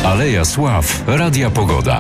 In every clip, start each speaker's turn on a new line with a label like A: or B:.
A: Aleja Sław, Radia Pogoda.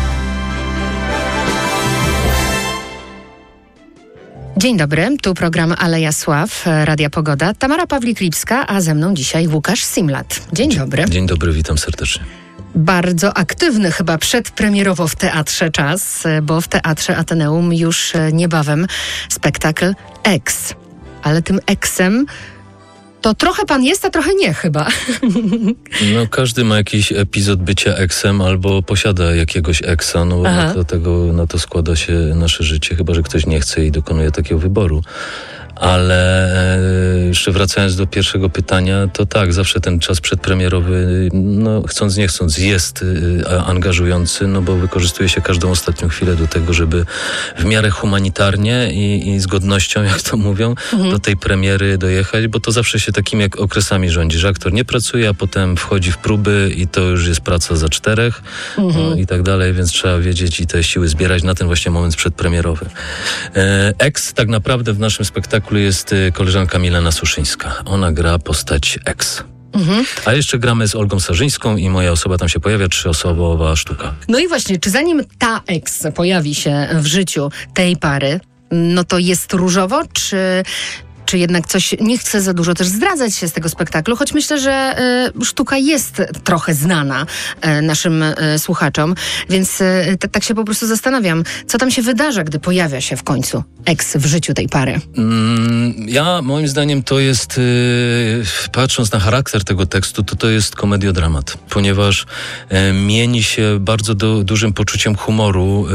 B: Dzień dobry, tu program Aleja Sław, Radia Pogoda. Tamara Pawlik-Lipska, a ze mną dzisiaj Łukasz Simlat. Dzień dobry.
C: Dzień dobry, witam serdecznie.
B: Bardzo aktywny chyba przedpremierowo w teatrze czas, bo w Teatrze Ateneum już niebawem spektakl Eks. Ale tym Eksem to trochę pan jest, a trochę nie chyba.
C: No każdy ma jakiś epizod bycia eksem albo posiada jakiegoś eksa, no na to składa się nasze życie, chyba że ktoś nie chce i dokonuje takiego wyboru. Ale jeszcze wracając do pierwszego pytania, to tak, zawsze ten czas przedpremierowy, no chcąc nie chcąc, jest angażujący, no bo wykorzystuje się każdą ostatnią chwilę do tego, żeby w miarę humanitarnie i z godnością, jak to mówią, do tej premiery dojechać, bo to zawsze się takimi jak okresami rządzi, że aktor nie pracuje, a potem wchodzi w próby i to już jest praca za 4 i tak dalej, więc trzeba wiedzieć i te siły zbierać na ten właśnie moment przedpremierowy. Eks tak naprawdę w naszym spektaklu jest koleżanka Milena Suszyńska. Ona gra postać Eks. A jeszcze gramy z Olgą Sarzyńską i moja osoba tam się pojawia, 3-osobowa sztuka.
B: No i właśnie, czy zanim ta Eks pojawi się w życiu tej pary, no to jest różowo, czy jednak coś, nie chcę za dużo też zdradzać się z tego spektaklu, choć myślę, że sztuka jest trochę znana naszym słuchaczom, więc tak się po prostu zastanawiam, co tam się wydarza, gdy pojawia się w końcu Eks w życiu tej pary.
C: Moim zdaniem to jest, patrząc na charakter tego tekstu, to jest komediodramat, ponieważ mieni się bardzo dużym poczuciem humoru,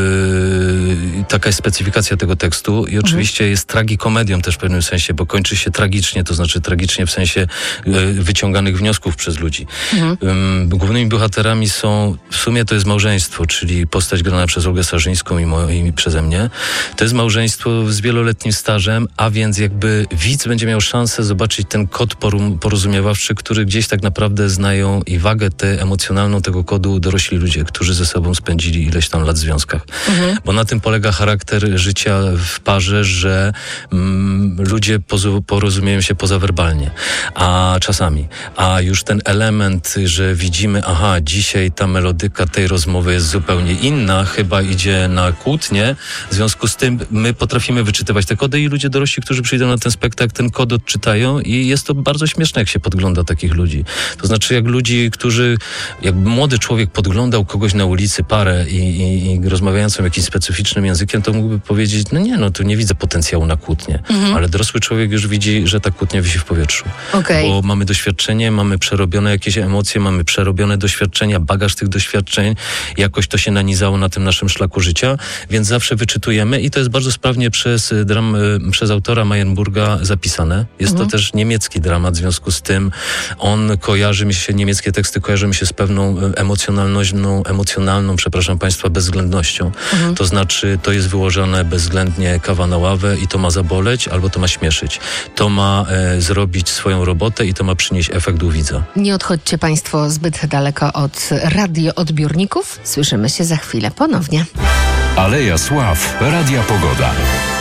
C: taka jest specyfikacja tego tekstu i oczywiście jest tragikomedią też w pewnym sensie, bo kończy się tragicznie, to znaczy tragicznie w sensie wyciąganych wniosków przez ludzi. Głównymi bohaterami są, w sumie to jest małżeństwo, czyli postać grana przez Olgę Sarzyńską i przeze mnie. To jest małżeństwo z wieloletnim stażem, a więc jakby widz będzie miał szansę zobaczyć ten kod porozumiewawczy, który gdzieś tak naprawdę znają i wagę emocjonalną tego kodu dorośli ludzie, którzy ze sobą spędzili ileś tam lat w związkach. Bo na tym polega charakter życia w parze, że ludzie porozumieją się pozawerbalnie, a czasami. A już ten element, że widzimy, dzisiaj ta melodyka tej rozmowy jest zupełnie inna, chyba idzie na kłótnię, w związku z tym my potrafimy wyczytywać te kody i ludzie dorośli, którzy przyjdą na ten spektakl, ten kod odczytają i jest to bardzo śmieszne, jak się podgląda takich ludzi. To znaczy, jakby młody człowiek podglądał kogoś na ulicy, parę i rozmawiającą jakimś specyficznym językiem, to mógłby powiedzieć, tu nie widzę potencjału na kłótnię. Ale dorosły człowiek już widzi, że ta kłótnia wisi w powietrzu. Bo mamy doświadczenie, mamy przerobione jakieś emocje, mamy przerobione doświadczenia, bagaż tych doświadczeń, jakoś to się nanizało na tym naszym szlaku życia, więc zawsze wyczytujemy i to jest bardzo sprawnie przez autora Mayenburga zapisane. Jest to też niemiecki dramat, w związku z tym niemieckie teksty kojarzy mi się z pewną emocjonalną, przepraszam Państwa, bezwzględnością. To znaczy, to jest wyłożone bezwzględnie kawa na ławę i to ma zaboleć, albo to ma śmieszyć. To ma zrobić swoją robotę i to ma przynieść efekt u widza.
B: Nie odchodźcie Państwo zbyt daleko od radioodbiorników. Słyszymy się za chwilę ponownie.
A: Aleja Sław, Radia Pogoda.